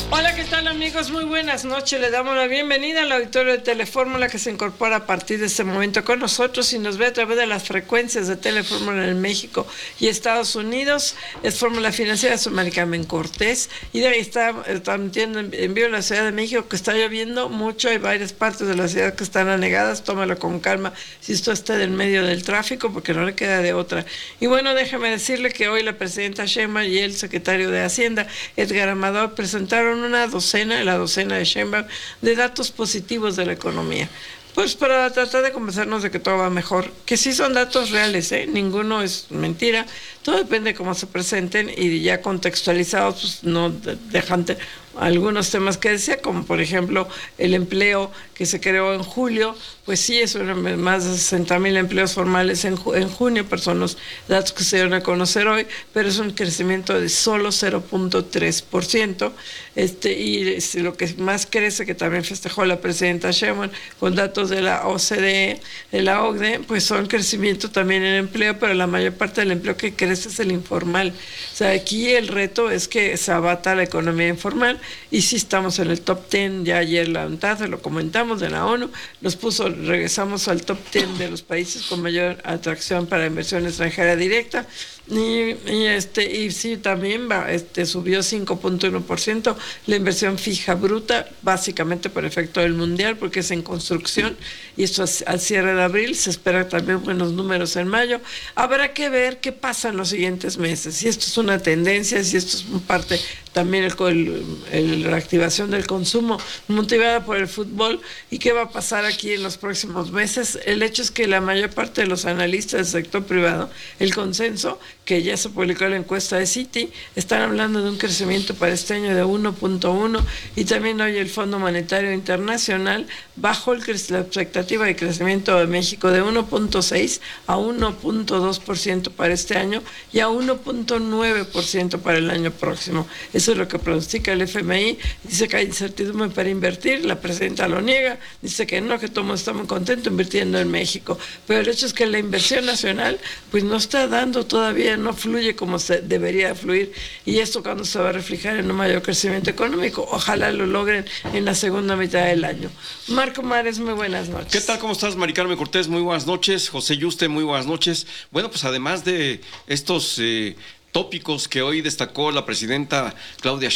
Hola, ¿qué tal amigos? Muy buenas noches. Le damos la bienvenida al auditorio de Telefórmula que se incorpora a partir de este momento con nosotros y nos ve a través de las frecuencias de Telefórmula en México y Estados Unidos. Es Fórmula Financiera, soy Mari Carmen Cortés y de ahí está transmitiendo en vivo en la Ciudad de México, que está lloviendo mucho. Hay varias partes de la ciudad que están anegadas. Tómalo con calma si esto está en medio del tráfico, porque no le queda de otra. Y bueno, déjame decirle que hoy la presidenta Sheinbaum y el secretario de Hacienda, Edgar Amador, presentaron la docena de Sheinbaum, de datos positivos de la economía. Pues para tratar de convencernos de que todo va mejor, que sí son datos reales, ninguno es mentira, todo depende de cómo se presenten y ya contextualizados, pues no dejan algunos temas que decía, como por ejemplo el empleo que se creó en julio, pues sí, es más de 60,000 empleos formales en junio, pero son los datos que se dieron a conocer hoy, pero es un crecimiento de solo 0.3%, y lo que más crece, que también festejó la presidenta Sheinbaum, con datos de la OCDE, de la OCDE, pues son crecimiento también en empleo, pero la mayor parte del empleo que crece es el informal. O sea, aquí el reto es que se abata la economía informal, y sí estamos en el top 10, ya ayer la UNTAD, lo comentamos, de la ONU, regresamos al top 10 de los países con mayor atracción para inversión extranjera directa, y sí, también subió 5.1% la inversión fija bruta, básicamente por efecto del mundial, porque es en construcción, y esto al cierre de abril. Se espera también buenos números en mayo. Habrá que ver qué pasa en los siguientes meses, si esto es una tendencia, si esto es parte también la reactivación del consumo motivada por el fútbol, y qué va a pasar aquí en los próximos meses. El hecho es que la mayor parte de los analistas del sector privado, el consenso, que ya se publicó en la encuesta de Citi, están hablando de un crecimiento para este año de 1.1, y también hoy el Fondo Monetario Internacional bajó la expectativa de crecimiento de México de 1.6 a 1.2% para este año y a 1.9% para el año próximo. Eso es lo que pronostica el FMI. Dice que hay incertidumbre para invertir, la presidenta lo niega, dice que no, que todos estamos contentos invirtiendo en México, pero el hecho es que la inversión nacional pues no está dando todavía, no fluye como se debería fluir, y esto cuando se va a reflejar en un mayor crecimiento económico, ojalá lo logren en la segunda mitad del año. Marco Mares, muy buenas noches. ¿Qué tal? ¿Cómo estás, Mari Carmen Cortés? Muy buenas noches. José Yuste, muy buenas noches. Bueno, pues además de estos tópicos que hoy destacó la presidenta Claudia